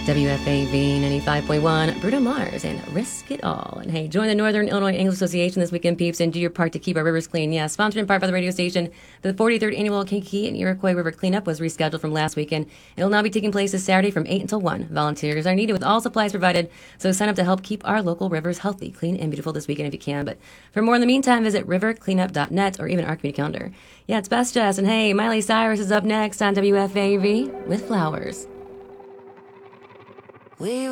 WFAV 95.1, Bruno Mars and Risk It All. And hey, join the Northern Illinois Angler Association this weekend, peeps, and do your part to keep our rivers clean. Yeah, sponsored in part by the radio station. The 43rd annual Kankakee and Iroquois River Cleanup was rescheduled from last weekend. It will now be taking place this Saturday from 8 until 1. Volunteers are needed with all supplies provided, so sign up to help keep our local rivers healthy, clean, and beautiful this weekend if you can. But for more in the meantime, visit rivercleanup.net or even our community calendar. Yeah, it's Best Jess, and hey, Miley Cyrus is up next on WFAV with Flowers. We